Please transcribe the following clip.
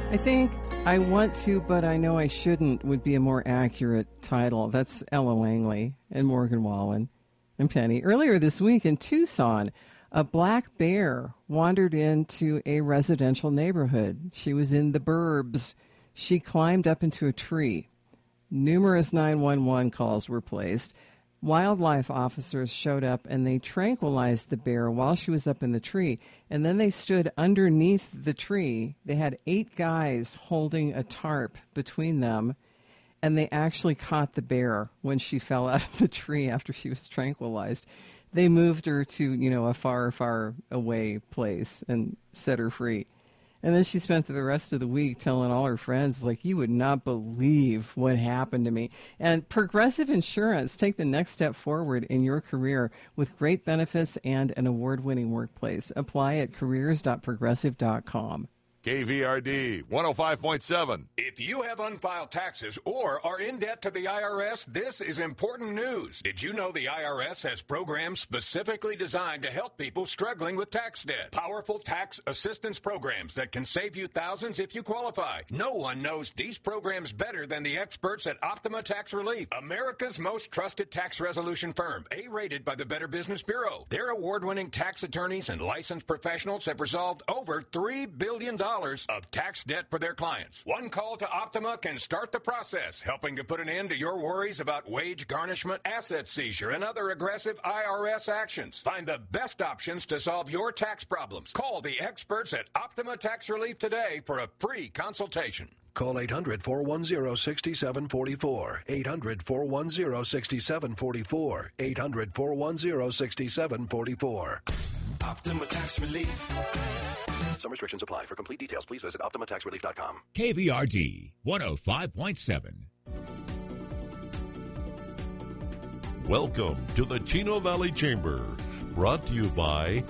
I think I want to, but I know I shouldn't would be a more accurate title. That's Ella Langley and Morgan Wallen and Penny. Earlier this week in Tucson, a black bear wandered into a residential neighborhood. She was in the burbs. She climbed up into a tree. Numerous 911 calls were placed. Wildlife officers showed up and they tranquilized the bear while she was up in the tree. And then they stood underneath the tree. They had 8 guys holding a tarp between them. And they actually caught the bear when she fell out of the tree after she was tranquilized. They moved her to, a far, far away place and set her free. And then she spent the rest of the week telling all her friends, like, you would not believe what happened to me. And Progressive Insurance, take the next step forward in your career with great benefits and an award-winning workplace. Apply at careers.progressive.com. KVRD 105.7. If you have unfiled taxes or are in debt to the IRS, this is important news. Did you know the IRS has programs specifically designed to help people struggling with tax debt? Powerful tax assistance programs that can save you thousands if you qualify. No one knows these programs better than the experts at Optima Tax Relief, America's most trusted tax resolution firm, A-rated by the Better Business Bureau. Their award-winning tax attorneys and licensed professionals have resolved over $3 billion of tax debt for their clients. One call to Optima can start the process, helping to put an end to your worries about wage garnishment, asset seizure, and other aggressive IRS actions. Find the best options to solve your tax problems. Call the experts at Optima Tax Relief today for a free consultation. Call 800-410-6744. 800-410-6744. 800-410-6744. Optima Tax Relief. Some restrictions apply. For complete details, please visit OptimaTaxRelief.com. KVRD 105.7. Welcome to the Chino Valley Chamber, brought to you by